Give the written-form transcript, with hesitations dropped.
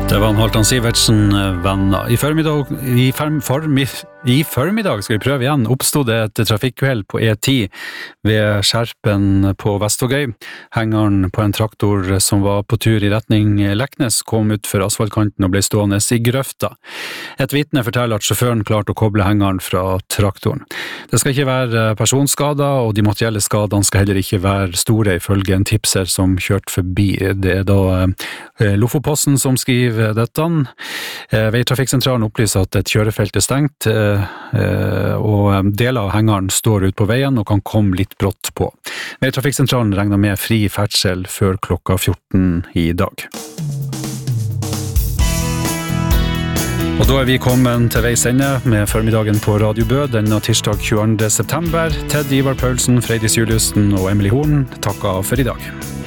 Det var Halvdan Sivertsen, venner. I formiddag skal vi prøve igjen, oppstod det et trafikkuhell på E10 ved Skjerpen på Vestvågøy. Hengeren på en traktor som var på tur i retning Leknes kom ut for asfaltkanten og ble stående i grøfta. Et vitne forteller at sjåføren klarte å koble hengeren fra traktoren. Det skal ikke være personskader, og de materielle skadene skal heller ikke være store ifølge en tipser som kjørte forbi. Det da Lofoposten som skriver dette. Veitrafikksentralen opplyser at et kjørefelt stengt, og deler av hengeren står ut på veien og kan komme litt brått på. Veitrafikksentralen regner med fri ferdsel før klokka 14 i dag. Og da vi kommet til veis ende med formiddagen på Radio Bø denne tirsdag 22. september. Ted Ivar Paulsen, Freydis Juliussen og Emily Horn takker for i dag.